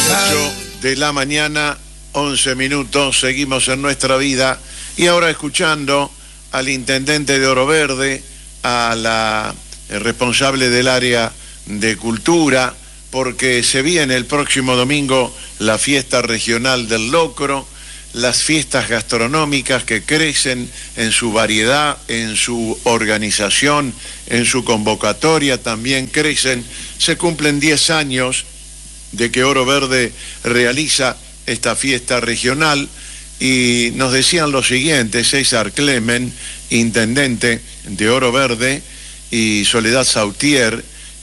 8 de la mañana, 11 minutos, seguimos en nuestra vida y ahora escuchando al intendente de Oro Verde, a la responsable del área de cultura, porque se viene el próximo domingo la fiesta regional del locro, las fiestas gastronómicas que crecen en su variedad, en su organización, en su convocatoria también crecen. Se cumplen 10 años de que Oro Verde realiza esta fiesta regional y nos decían lo siguiente: César Clemen, intendente de Oro Verde, y Soledad Sautier,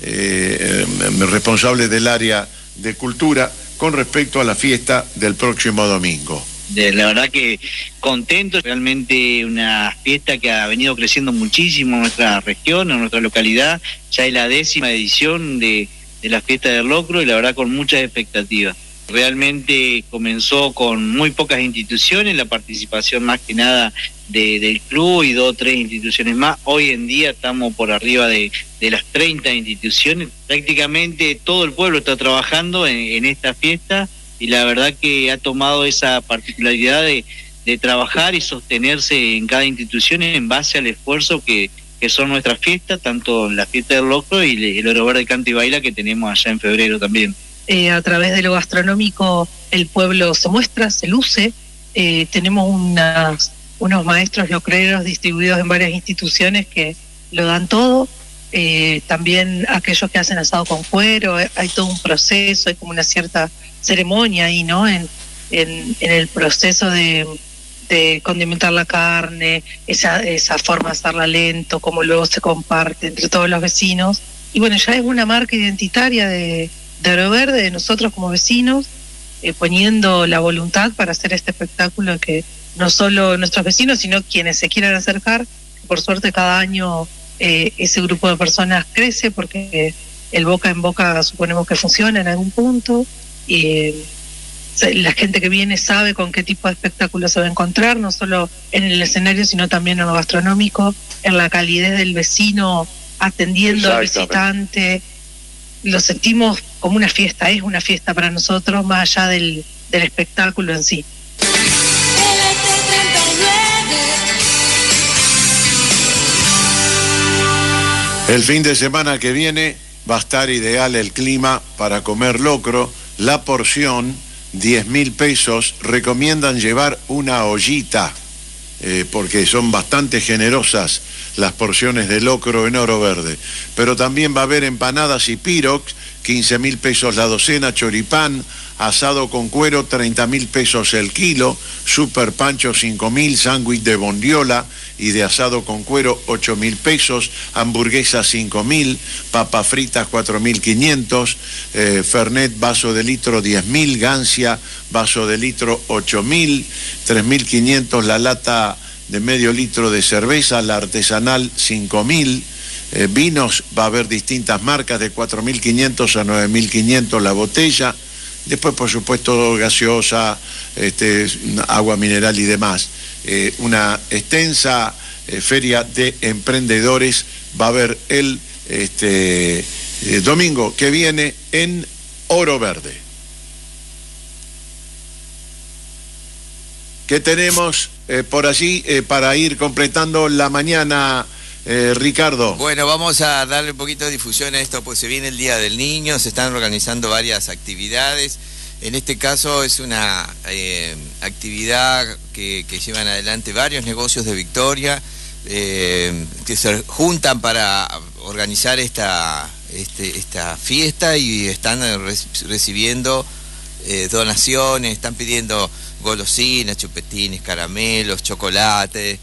responsable del área de cultura, con respecto a la fiesta del próximo domingo. La verdad que contento, realmente una fiesta que ha venido creciendo muchísimo en nuestra región, en nuestra localidad. Ya es la 10ª edición de la fiesta del locro y la verdad con muchas expectativas. Realmente comenzó con muy pocas instituciones, la participación más que nada del club y 2 o 3 instituciones más. Hoy en día estamos por arriba de las 30 instituciones. Prácticamente todo el pueblo está trabajando en esta fiesta y la verdad que ha tomado esa particularidad de trabajar y sostenerse en cada institución en base al esfuerzo que son nuestras fiestas, tanto la fiesta del locro y el Oro Verde Canta y Baila que tenemos allá en febrero también. A través de lo gastronómico el pueblo se muestra, se luce. Tenemos unos maestros locreros distribuidos en varias instituciones que lo dan todo. También aquellos que hacen asado con cuero, hay todo un proceso, hay como una cierta ceremonia ahí, ¿no? En el proceso de condimentar la carne, esa forma de hacerla lento, como luego se comparte entre todos los vecinos. Y bueno, ya es una marca identitaria de Oro Verde, de nosotros como vecinos, poniendo la voluntad para hacer este espectáculo que no solo nuestros vecinos, sino quienes se quieran acercar. Por suerte cada año ese grupo de personas crece porque el boca en boca suponemos que funciona en algún punto. La gente que viene sabe con qué tipo de espectáculo se va a encontrar, no solo en el escenario, sino también en lo gastronómico, en la calidez del vecino atendiendo al visitante. Lo sentimos como una fiesta, es una fiesta para nosotros, más allá del espectáculo en sí. El fin de semana que viene va a estar ideal el clima para comer locro. La porción, 10.000 pesos. Recomiendan llevar una ollita, porque son bastante generosas las porciones de locro en Oro Verde. Pero también va a haber empanadas y pirox, 15.000 pesos la docena, choripán, asado con cuero, 30.000 pesos el kilo, super pancho 5.000, sándwich de bondiola y de asado con cuero 8.000 pesos, hamburguesa 5.000, papas fritas 4.500, fernet vaso de litro 10.000, gancia vaso de litro 8.000, 3.500 la lata de medio litro de cerveza, la artesanal 5.000, vinos va a haber distintas marcas de 4.500 a 9.500 la botella. Después, por supuesto, gaseosa, agua mineral y demás. Una extensa feria de emprendedores va a haber el domingo que viene en Oro Verde. ¿Qué tenemos por allí para ir completando la mañana, Ricardo? Bueno, vamos a darle un poquito de difusión a esto, pues se viene el Día del Niño, se están organizando varias actividades. En este caso es una actividad que llevan adelante varios negocios de Victoria, que se juntan para organizar esta fiesta y están recibiendo donaciones, están pidiendo golosinas, chupetines, caramelos, chocolate,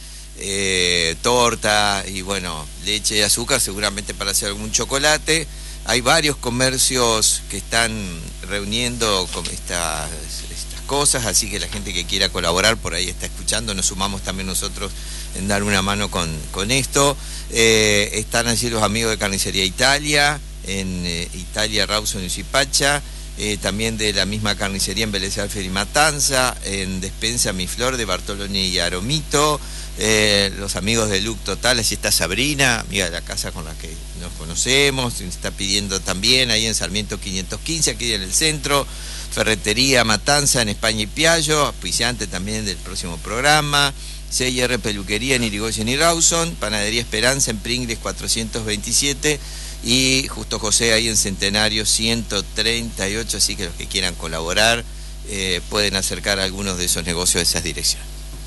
torta y bueno, leche y azúcar seguramente para hacer algún chocolate. Hay varios comercios que están reuniendo con estas cosas, así que la gente que quiera colaborar por ahí está escuchando, nos sumamos también nosotros en dar una mano con esto. Están allí los amigos de Carnicería Italia, en Italia, Rawson y Zipacha, también de la misma carnicería en Vélez Sarsfield y Matanza, en Despensa Mi Flor de Bartoloni y Aromito, los amigos de Look Total, allí está Sabrina, amiga de la casa con la que nos conocemos, está pidiendo también ahí en Sarmiento 515, aquí en el centro. Ferretería Matanza en España y Piaggio, auspiciante también del próximo programa. C&R Peluquería en Irigoyen y Rawson, Panadería Esperanza en Pringles 427 y Justo José ahí en Centenario 138, así que los que quieran colaborar pueden acercar a algunos de esos negocios a esas direcciones.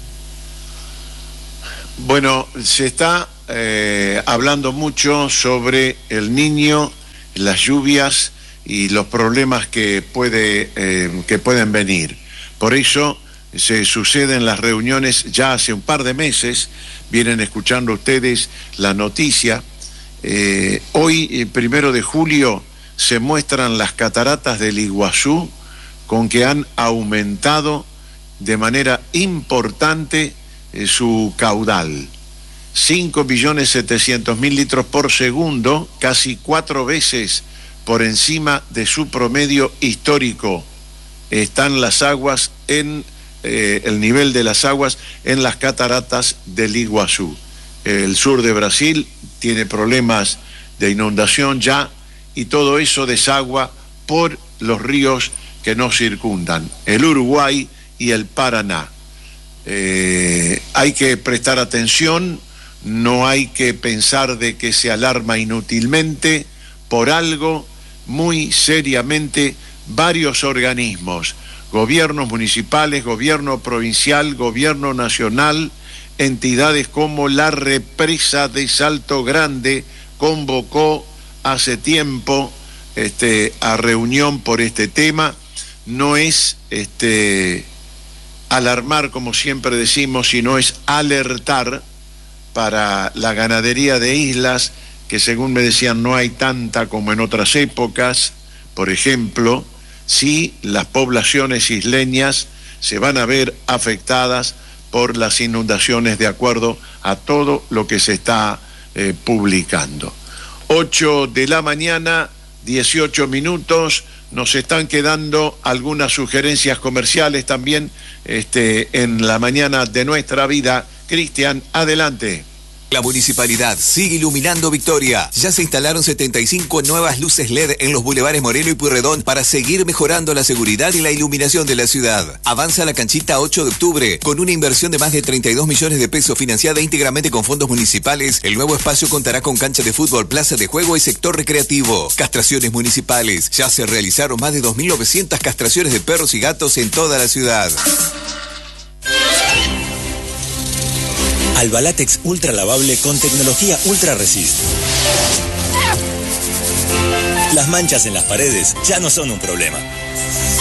Bueno, se está hablando mucho sobre el Niño, las lluvias y los problemas que pueden venir. Por eso se suceden las reuniones ya hace un par de meses, vienen escuchando ustedes la noticia. Hoy, 1 de julio, se muestran las cataratas del Iguazú, con que han aumentado de manera importante su caudal. 5.700.000 litros por segundo, casi 4 veces por encima de su promedio histórico. Están las aguas el nivel de las aguas en las cataratas del Iguazú. El sur de Brasil tiene problemas de inundación ya, y todo eso desagua por los ríos que nos circundan, el Uruguay y el Paraná. Hay que prestar atención, no hay que pensar de que se alarma inútilmente. Por algo, muy seriamente, varios organismos, gobiernos municipales, gobierno provincial, gobierno nacional, entidades como la Represa de Salto Grande, convocó hace tiempo a reunión por este tema. No es alarmar, como siempre decimos, sino es alertar para la ganadería de islas, que según me decían no hay tanta como en otras épocas. Por ejemplo, sí, las poblaciones isleñas se van a ver afectadas por las inundaciones, de acuerdo a todo lo que se está publicando. 8 de la mañana, 18 minutos, nos están quedando algunas sugerencias comerciales también en la mañana de nuestra vida. Cristian, adelante. La municipalidad sigue iluminando Victoria. Ya se instalaron 75 nuevas luces LED en los bulevares Moreno y Pueyrredón para seguir mejorando la seguridad y la iluminación de la ciudad. Avanza la canchita 8 de octubre. Con una inversión de más de 32 millones de pesos financiada íntegramente con fondos municipales, el nuevo espacio contará con cancha de fútbol, plaza de juego y sector recreativo. Castraciones municipales. Ya se realizaron más de 2.900 castraciones de perros y gatos en toda la ciudad. Albalatex ultra lavable con tecnología Ultra Resist. Las manchas en las paredes ya no son un problema.